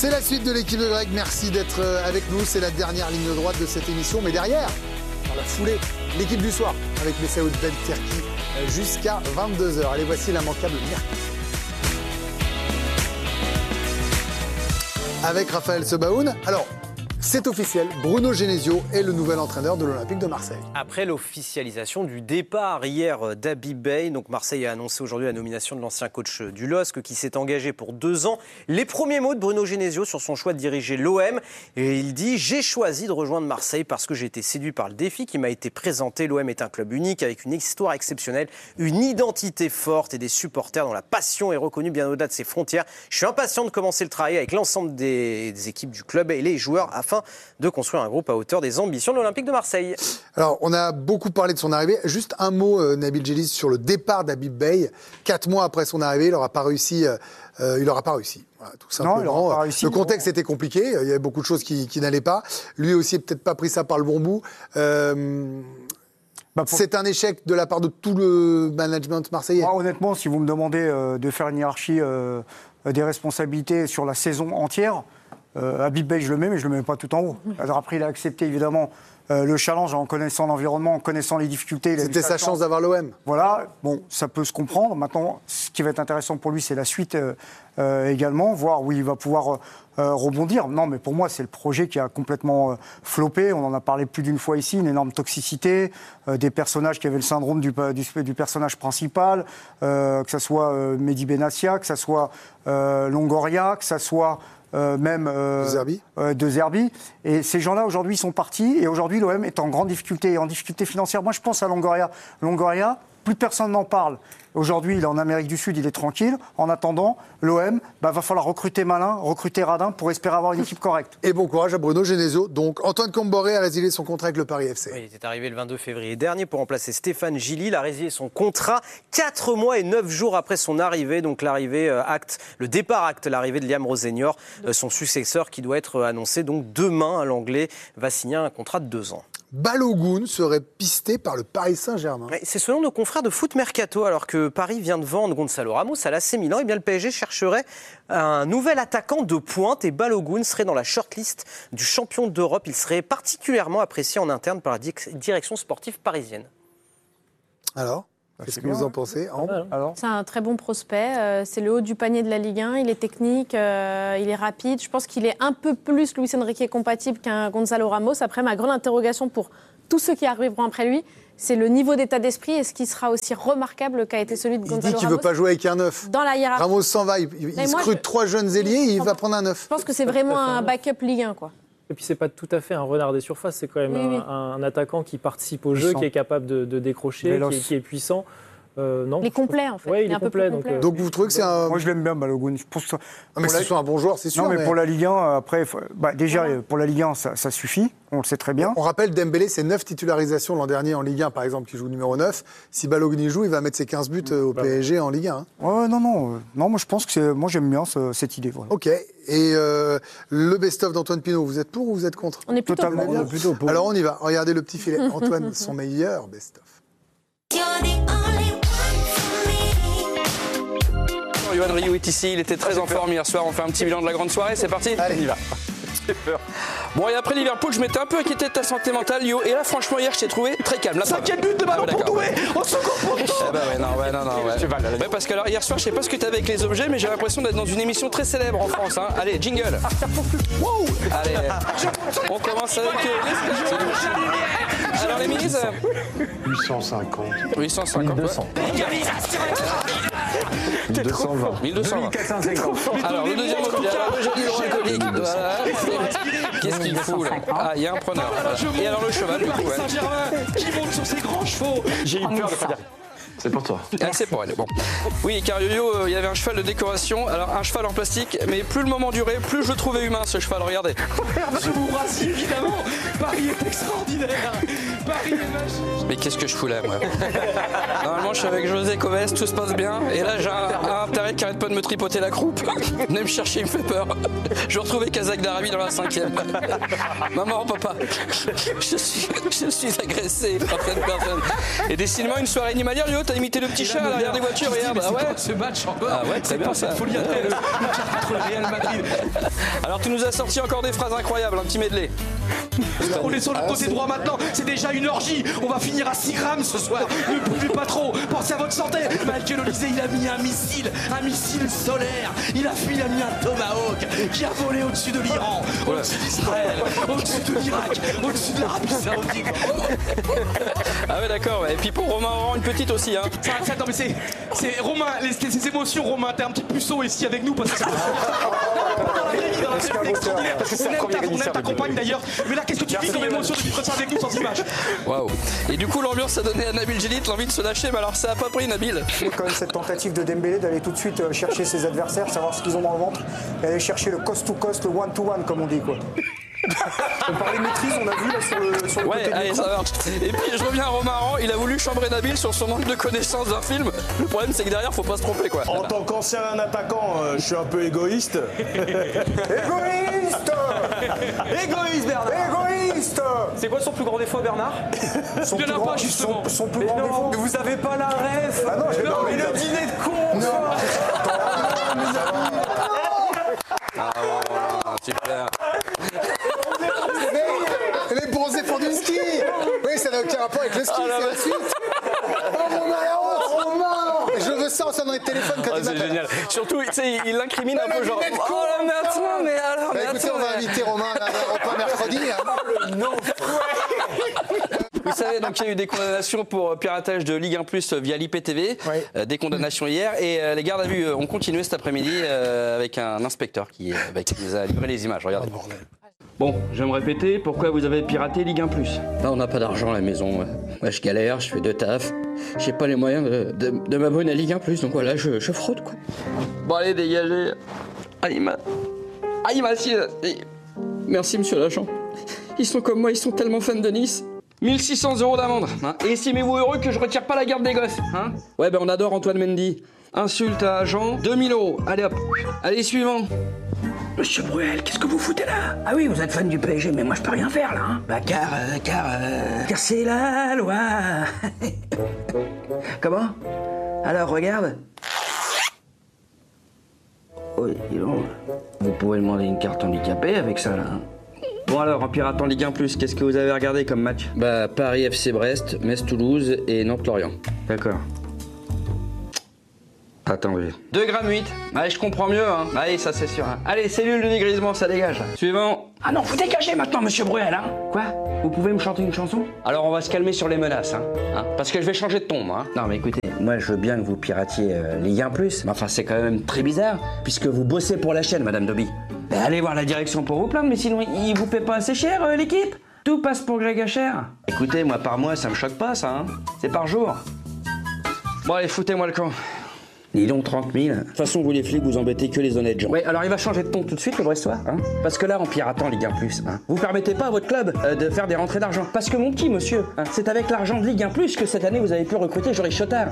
C'est la suite de l'équipe de Greg. Merci d'être avec nous. C'est la dernière ligne droite de cette émission. Mais derrière, dans la foulée, l'équipe du soir avec Messaoud Belterki jusqu'à 22h. Allez, voici l'immanquable mercredi. Avec Raphaël Sebaoun. Alors, c'est officiel, Bruno Genesio est le nouvel entraîneur de l'Olympique de Marseille. Après l'officialisation du départ hier d'Habib Beye, donc Marseille a annoncé aujourd'hui la nomination de l'ancien coach du LOSC qui s'est engagé pour 2 ans. Les premiers mots de Bruno Genesio sur son choix de diriger l'OM. Et il dit « J'ai choisi de rejoindre Marseille parce que j'ai été séduit par le défi qui m'a été présenté. L'OM est un club unique avec une histoire exceptionnelle, une identité forte et des supporters dont la passion est reconnue bien au-delà de ses frontières. Je suis impatient de commencer le travail avec l'ensemble des équipes du club et les joueurs afin de construire un groupe à hauteur des ambitions de l'Olympique de Marseille. » Alors, on a beaucoup parlé de son arrivée. Juste un mot, Nabil Djellit, sur le départ d'Habib Beye. 4 mois après son arrivée, il n'aura pas réussi. Voilà, tout simplement. Non, il n'aura pas réussi. Le contexte était compliqué. Il y avait beaucoup de choses qui n'allaient pas. Lui aussi n'a peut-être pas pris ça par le bon bout. C'est un échec de la part de tout le management marseillais. Moi, honnêtement, si vous me demandez de faire une hiérarchie des responsabilités sur la saison entière, Habib Beye, je le mets, mais je ne le mets pas tout en haut. Alors après, il a accepté évidemment le challenge en connaissant l'environnement, en connaissant les difficultés. C'était sa chance d'avoir l'OM. Voilà, bon, ça peut se comprendre. Maintenant, ce qui va être intéressant pour lui, c'est la suite également, voir où il va pouvoir rebondir. Non, mais pour moi, c'est le projet qui a complètement floppé. On en a parlé plus d'une fois ici, une énorme toxicité, des personnages qui avaient le syndrome du personnage principal, que ce soit Mehdi Benassia, que ce soit Longoria, que ce soit de Zerbi. Et ces gens-là, aujourd'hui, sont partis. Et aujourd'hui, l'OM est en grande difficulté, en difficulté financière. Moi, je pense à Longoria. Longoria, plus personne n'en parle. Aujourd'hui, il est en Amérique du Sud, il est tranquille. En attendant, l'OM, va falloir recruter malin, recruter radin pour espérer avoir une équipe correcte. Et bon courage à Bruno Genesio. Donc, Antoine Comboré a résilié son contrat avec le Paris FC. Oui, il était arrivé le 22 février dernier pour remplacer Stéphane Gilly. Il a résilié son contrat 4 mois et 9 jours après son arrivée. Donc, le départ acte l'arrivée de Liam Rosenior, son successeur qui doit être annoncé donc demain. L'Anglais va signer un contrat de 2 ans. Balogun serait pisté par le Paris Saint-Germain. C'est selon nos confrères de Foot Mercato, alors que Paris vient de vendre Gonzalo Ramos à l'AC Milan, et bien le PSG chercherait un nouvel attaquant de pointe et Balogun serait dans la shortlist du champion d'Europe. Il serait particulièrement apprécié en interne par la direction sportive parisienne. Alors ? Qu'est-ce que vous en pensez, Ambre ? C'est un très bon prospect. C'est le haut du panier de la Ligue 1. Il est technique, il est rapide. Je pense qu'il est un peu plus Luis Enrique compatible qu'un Gonzalo Ramos. Après, ma grande interrogation pour tous ceux qui arriveront après lui, c'est le niveau d'état d'esprit. Est-ce qu'il sera aussi remarquable qu'a été celui de Gonzalo Ramos ? Il dit qu'il ne veut pas jouer avec un neuf. Dans la hiérarchie. Ramos s'en va. Il scrute 3 jeunes ailiers et il va prendre un neuf. Je pense que c'est vraiment un backup Ligue 1, quoi. Et puis, c'est pas tout à fait un renard des surfaces. C'est quand même un attaquant qui participe au jeu, qui est capable de décrocher, qui est puissant. Non. Il est complet, en fait. Oui, il est complet. Donc, vous trouvez que c'est un... Moi, je l'aime bien, Balogun. Je pense que... mais que ce soit un bon joueur, c'est sûr. Non, mais pour la Ligue 1, après... déjà, pour la Ligue 1, ça suffit. On le sait très bien. On rappelle, Dembélé, c'est 9 titularisations l'an dernier en Ligue 1, par exemple, qui joue numéro 9. Si Balogun y joue, il va mettre ses 15 buts au PSG en Ligue 1. Ouais, non, moi, je pense que moi, j'aime bien cette idée. Voilà. OK. Et le best-of d'Antoine Pinault, vous êtes pour ou vous êtes contre ? On est plutôt pour. Alors, on y va. Regardez le petit filet. Antoine, son meilleur best-of. Yoann Ryu est ici, il était très en forme hier soir. On fait un petit bilan de la grande soirée, c'est parti ? Allez, il y va. J'ai peur. Bon, et après Liverpool, je m'étais un peu inquiété de ta santé mentale, Yo. Et là, franchement, hier, je t'ai trouvé très calme. Là, 5e but de ballon pour Doué au second poteau. Ouais, parce que alors, hier soir, je sais pas ce que t'as avec les objets, mais j'ai l'impression d'être dans une émission très célèbre en France. Hein. Allez, jingle. Wow. Allez, on commence avec alors, les mises 850. 1200. 1220. 1450. Alors, le deuxième objet, j'ai dit alcoolique. Voilà. Qu'est-ce qu'il fout là ? Ah, il y a un preneur. Et alors le cheval, du coup. Saint-Germain qui monte sur ses grands chevaux. J'ai eu peur de faire. C'est pour toi. Ah, c'est pour elle. Bon. Oui, car Yo-Yo, il y avait un cheval de décoration. Alors, un cheval en plastique, mais plus le moment durait, plus je le trouvais humain, ce cheval. Regardez. Je vous rassure, évidemment. Paris est extraordinaire. Paris est magique. Mais qu'est-ce que je fous là, moi ? Normalement, je suis avec José Coves, tout se passe bien. Et là, j'ai un taré qui arrête pas de me tripoter la croupe. Venez me chercher, il me fait peur. Je retrouvais Kazakh d'Arabie dans la 5e. Maman, papa, je suis agressé par cette personne. Et décidément, une soirée animalière, Yo, t'as imité le petit chat à l'arrière des voitures, regarde. Ah ouais, ce match encore. Ah ouais, très bien ça. Folie après le 4 contre Real Madrid. Alors tu nous as sorti encore des phrases incroyables, un petit medley. On est sur le côté droit maintenant, c'est déjà une orgie. On va finir à 6 grammes ce soir. Ne bougez pas trop, pensez à votre santé. Michael Olysée, il a mis un missile solaire. Il a mis un Tomahawk qui a volé au-dessus de l'Iran, au-dessus d'Israël, au-dessus de l'Irak, au-dessus de l'Arabie Saoudite. Ah ouais d'accord, et puis pour Romain Oran, une petite aussi hein. Attends mais c'est Romain, ces émotions Romain, t'es un petit puceau ici avec nous parce que c'est extraordinaire. On aime ta compagne d'ailleurs, mais là qu'est-ce que tu vis comme émotion de vivre ça avec nous sans image? Waouh. Et du coup l'ambiance a donné à Nabil Djellit l'envie de se lâcher, mais alors ça a pas pris Nabil. Il y a quand même cette tentative de Dembélé d'aller tout de suite chercher ses adversaires, savoir ce qu'ils ont dans le ventre, et aller chercher le cost-to-cost, le one-to-one comme on dit quoi. On parlait de maîtrise, on a vu là sur le ouais, côté allez, de ça marche. Et puis je reviens à Romain Aran, il a voulu chambrer Nabil sur son manque de connaissance d'un film. Le problème c'est que derrière faut pas se tromper quoi. En tant qu'ancien attaquant, je suis un peu égoïste. Égoïste Égoïste, Bernard. Égoïste. C'est quoi son plus grand défaut, Bernard? Son Il y en a plus pas, grand- justement. Son plus grand défaut. Mais vous avez pas la ref. Ah non, j'ai pas mais envie le de- dîner de con. Super. Les bronzés font du ski. Oui, ça n'a aucun rapport avec le ski, c'est la suite. Oh, Romain, la honte, Romain. Je veux ça en sonnerie de téléphone quand il C'est m'appelle. génial. Surtout, tu sais, il l'incrimine un peu genre. lunette con. Oh là, mais attends, mais alors, Bah, mais écoutez, attends, on va mais- inviter Romain à repas mercredi. Vous savez, donc il y a eu des condamnations pour piratage de Ligue 1+ via l'IPTV, des condamnations hier, et les gardes à vue ont continué cet après-midi avec un inspecteur qui nous a livré les images. Regardez. Bon, je vais me répéter, pourquoi vous avez piraté Ligue 1+? Là, on n'a pas d'argent à la maison. Moi, je galère, je fais 2 tafs. J'ai pas les moyens de m'abonner à Ligue 1+, donc voilà, je fraude, quoi. Bon, allez, dégagez. Ah, il m'a assis. Merci, monsieur l'agent. Ils sont comme moi, ils sont tellement fans de Nice. 1600 € d'amende. Hein. Et estimez-vous heureux que je retire pas la garde des gosses. Hein. Ouais, ben on adore Antoine Mendy. Insulte à agent, 2000 €. Allez hop. Allez, suivant. Monsieur Bruel, qu'est-ce que vous foutez là? Ah oui, vous êtes fan du PSG, mais moi je peux rien faire là. Hein. Bah car c'est la loi. Comment? Alors regarde. Oui, dis donc. Vous pouvez demander une carte handicapée avec ça là. Hein. Bon alors, en piratant Ligue 1+, qu'est-ce que vous avez regardé comme match? Bah, Paris FC Brest, Metz Toulouse et Nantes Lorient. D'accord. Attendez. 2,8 g. Allez, je comprends mieux, hein. Allez, ça c'est sûr. Hein. Allez, cellule de dégrisement, ça dégage. Là. Suivant. Ah non, vous dégagez maintenant, monsieur Bruel, hein. Quoi? Vous pouvez me chanter une chanson? Alors, on va se calmer sur les menaces, hein. Parce que je vais changer de ton, moi. Hein. Non mais écoutez, moi je veux bien que vous piratiez Ligue 1+, Mais enfin, c'est quand même très bizarre, puisque vous bossez pour la chaîne, Madame Dobby. Ben, allez voir la direction pour vous plaindre, mais sinon, ils vous paient pas assez cher, l'équipe. Tout passe pour Greg Hacher. Écoutez, moi, par mois, ça me choque pas, ça, hein. C'est par jour. Bon, allez, foutez-moi le camp. Dis donc 30 000. De toute façon, vous les flics, vous embêtez que les honnêtes gens. Oui, alors il va changer de ton tout de suite, le Brestois, hein. Parce que là, en piratant Ligue 1+, hein, vous permettez pas à votre club de faire des rentrées d'argent. Parce que mon petit monsieur, hein, c'est avec l'argent de Ligue 1+, que cette année, vous avez pu recruter Joris Chotard.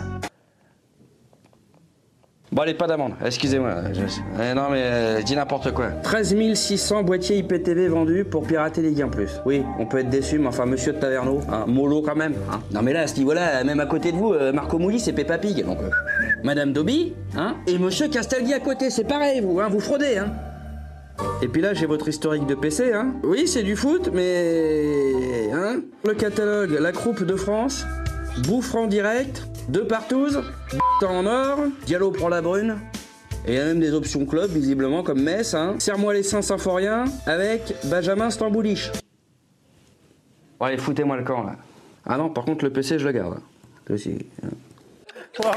Bon, allez, pas d'amende, excusez-moi. Non, mais je dis n'importe quoi. 13 600 boîtiers IPTV vendus pour pirater Ligue 1+. Oui, on peut être déçu, mais enfin, monsieur de Taverneau, hein, mollo quand même. Hein. Non, mais là, à ce niveau-là, même à côté de vous, Marco Mouli, c'est Peppa Pig. Donc, Madame Dobby, hein, et monsieur Castaldi à côté, c'est pareil, vous, hein, vous fraudez, hein. Et puis là, j'ai votre historique de PC, hein. Oui, c'est du foot, mais... Hein, le catalogue, la Croupe de France, Bouffe en direct, Deux Partouze, en or, Diallo prend la brune. Et il y a même des options club, visiblement, comme Metz, hein. Serre-moi les seins symphoriens avec Benjamin Stambouliche. Bon, allez, foutez-moi le camp, là. Ah non, par contre, le PC, je le garde. Toi aussi. Bravo.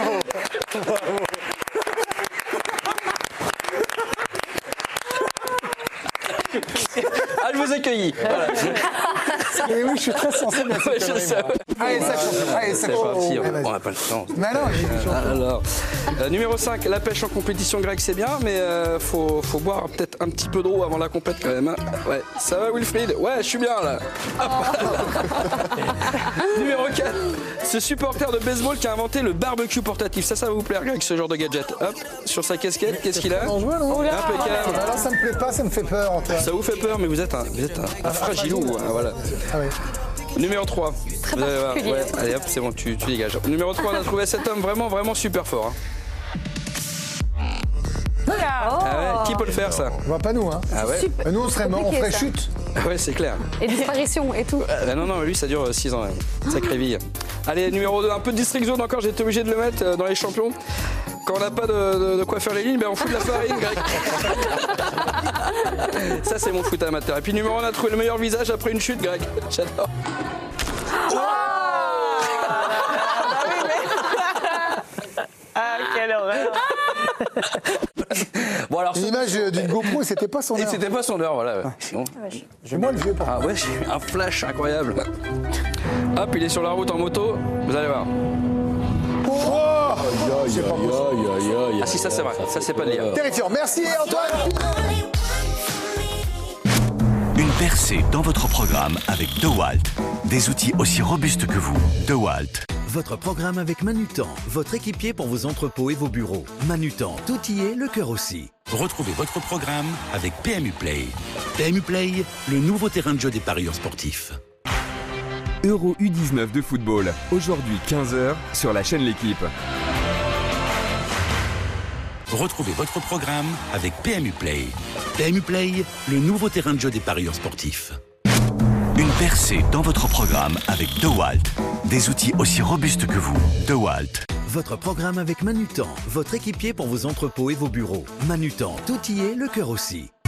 Ah, je vous accueille. Voilà. Et oui, je suis très sensible à Ouais, cette je sais. Allez, ça chauffe. Allez, ça C'est chauffe. parti, Vas-y. on n'a pas le temps. Mais non, Alors, numéro 5, la pêche en compétition grecque, c'est bien, mais faut boire peut-être un petit peu d'eau avant la compète quand même. Hein. Ouais, ça va Wilfried? Ouais, je suis bien là. Numéro 4, ce supporter de baseball qui a inventé le barbecue portatif. Ça va vous plaire, Greg, ce genre de gadget. Hop, sur sa casquette, qu'est-ce qu'il a? dangereux, non? Impeccable. Alors ça me plaît pas, ça me fait peur, Antoine. Ça vous fait peur, mais vous êtes un fragilou. Hein, voilà. Ah oui. Numéro 3. Vous allez voir, ouais, allez hop, c'est bon, tu dégages. Numéro 3, on a trouvé cet homme vraiment super fort. Hein. Qui peut le faire, ça? On va pas nous, hein. Ah ouais. Nous, on serait mort, on ferait chute. Ah ouais, c'est clair. Et disparition et tout. Non, lui, ça dure 6 ans. Sacrée vie. Allez, numéro 2, un peu de district zone encore, j'ai été obligé de le mettre dans les champions. Quand on n'a pas de quoi faire les lignes, on fout de la farine, Greg. Ça, c'est mon foot amateur. Et puis, numéro 1, on a trouvé le meilleur visage après une chute, Greg. J'adore. Ah, quelle horreur. Bon, alors, une image d'une GoPro, c'était pas son heure. Et c'était pas son heure, voilà. Sinon... J'ai moi le vieux par ouais, j'ai eu un flash incroyable. Hop, il est sur la route en moto, vous allez voir. C'est pas possible. Ah si, ça c'est vrai, ça c'est pas de lire. Terrifiant, merci Antoine. Une percée dans votre programme avec DeWalt. Des outils aussi robustes que vous. DeWalt. Votre programme avec Manutan, votre équipier pour vos entrepôts et vos bureaux. Manutan, tout y est, le cœur aussi. Retrouvez votre programme avec PMU Play. PMU Play, le nouveau terrain de jeu des parieurs sportifs. Euro U19 de football, aujourd'hui 15h sur la chaîne L'Équipe. Retrouvez votre programme avec PMU Play. PMU Play, le nouveau terrain de jeu des parieurs sportifs. Une percée dans votre programme avec DeWalt. Des outils aussi robustes que vous. DeWalt. Votre programme avec Manutan, votre équipier pour vos entrepôts et vos bureaux. Manutan, tout y est, le cœur aussi.